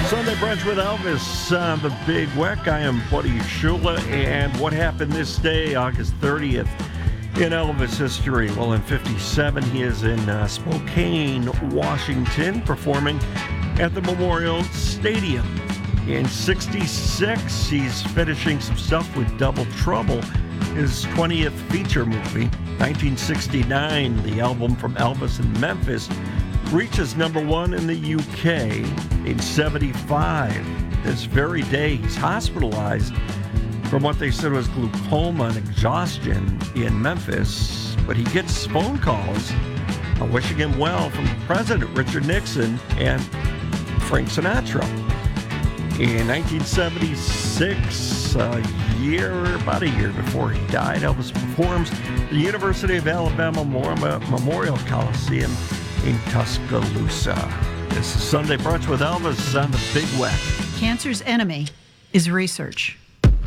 Sunday Brunch with Elvis on the Big Weck. I am Buddy Shula, and what happened this day, August 30th, in Elvis history? Well, in 57, he is in Spokane, Washington, performing at the Memorial Stadium. In 66, he's finishing some stuff with Double Trouble, his 20th feature movie. 1969, the album from Elvis in Memphis reaches number one in the UK. In 75, this very day, he's hospitalized from what they said was glaucoma and exhaustion in Memphis. But he gets phone calls wishing him well from President Richard Nixon and Frank Sinatra. In 1976, about a year before he died, Elvis performs the University of Alabama Memorial Coliseum in Tuscaloosa. This is Sunday Brunch with Elvis on the Big Weck. Cancer's enemy is research.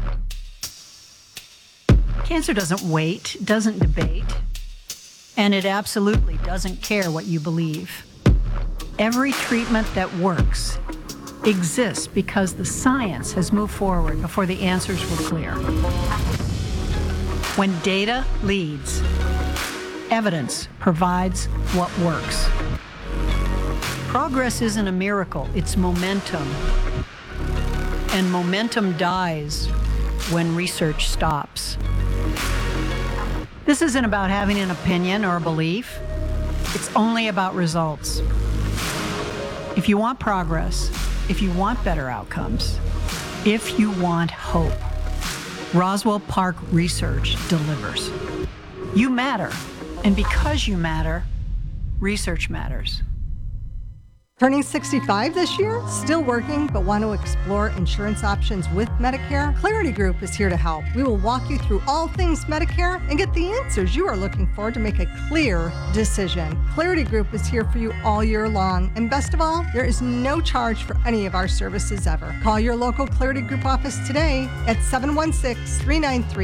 Cancer doesn't wait, doesn't debate, and it absolutely doesn't care what you believe. Every treatment that works exists because the science has moved forward before the answers were clear. When data leads, evidence provides what works. Progress isn't a miracle, it's momentum. And momentum dies when research stops. This isn't about having an opinion or a belief. It's only about results. If you want progress, if you want better outcomes, if you want hope, Roswell Park Research delivers. You matter. And because you matter, research matters. Turning 65 this year? Still working, but want to explore insurance options with Medicare? Clarity Group is here to help. We will walk you through all things Medicare and get the answers you are looking for to make a clear decision. Clarity Group is here for you all year long. And best of all, there is no charge for any of our services ever. Call your local Clarity Group office today at 716-393